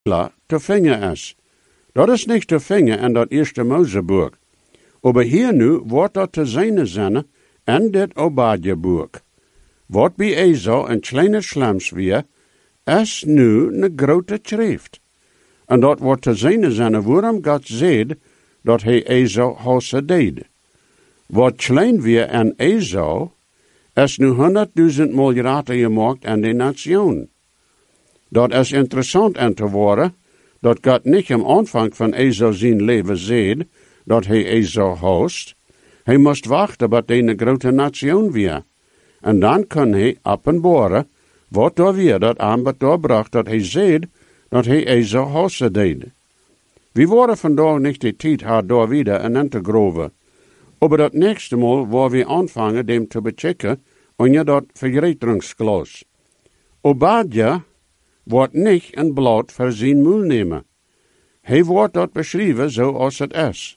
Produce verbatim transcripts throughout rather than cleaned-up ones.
te vinden is. Dat is niet te vinden in dat eerste Moseboek. Maar hier nu wordt dat te zijn zinnen in dit Obadja-boek. Wat bij Esau een kleine slams weer, is nu een grote schrift. En dat wordt te zijn zinnen waarom God zegt dat hij Esau hasse deed. Wat klein weer in Esau, is nu honderdduizend miljarden gemaakt aan de nation. Dat is interessant aan te worden, dat God niet am aanvang van Esau zijn leven zegt, dat hij Esau host. Hij moest wachten tot hij een grote nation weer. En dan kan hij openbaren, wat er weer dat aanbod doorbracht, dat hij zegt, dat hij Esau hosten deed. We worden vandaag niet de tijd haar door weer en in te groven. Maar dat nächste Mal, waar we aanvangen, dem te bechecken, en je dat verreteringsglas. Obadja wordt niet een blad voor zijn moel nemen. Hij wordt dat beschreven zoals het is.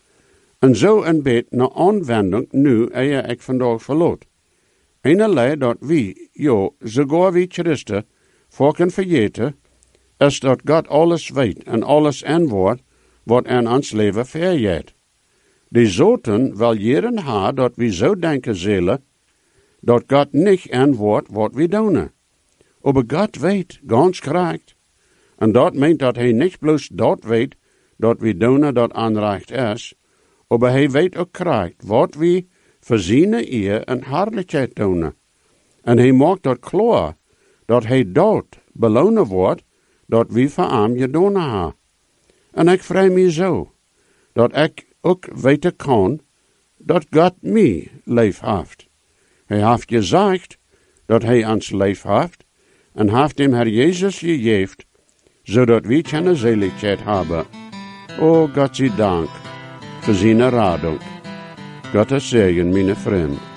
En zo een beetje naar aanwending nu eer ik vandaag verloot. Eenerlei dat wie, jo, sogar wie Christen, volken vergeten, is dat God alles weet en alles antwoordt wat in ons leven vergeet. Die zoten wel jaren haar dat we zo denken zullen, dat God niet antwoordt wat we doen. Maar God weet, ganz correct. En dat meent dat hij niet bloos dat weet, dat we doen dat aanrecht is, maar hij weet ook correct wat we voor zijn eer en hartelijkheid doen. En hij maakt dat klaar, dat hij dat belonen wordt, dat we voor hem gedaan hebben. En ik vraag me zo, dat ik ook weten kan, dat God mij leef heeft. Hij heeft gezegd, dat hij ons leef heeft, en heeft hem Herr Jezus gegeven, zodat we keine Seligkeit hebben. O, God zij dank, voor zijn radung. Gottes Segen, mijn vriend.